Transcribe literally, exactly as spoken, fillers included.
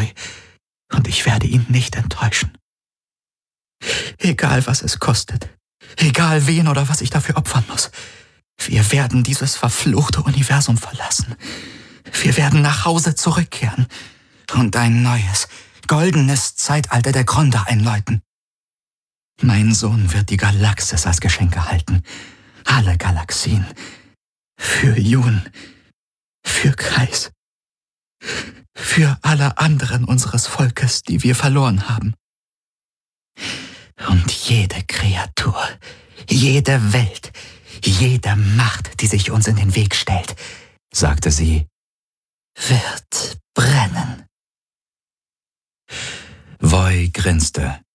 treu und ich werde ihn nicht enttäuschen. Egal, was es kostet, egal wen oder was ich dafür opfern muss, wir werden dieses verfluchte Universum verlassen. Wir werden nach Hause zurückkehren und ein neues, goldenes Zeitalter der Gronda einläuten. Mein Sohn wird die Galaxis als Geschenk erhalten. Alle Galaxien. Für Jun. Für Kreis. Für alle anderen unseres Volkes, die wir verloren haben. Und jede Kreatur, jede Welt, jede Macht, die sich uns in den Weg stellt, sagte sie, wird brennen. Voi grinste.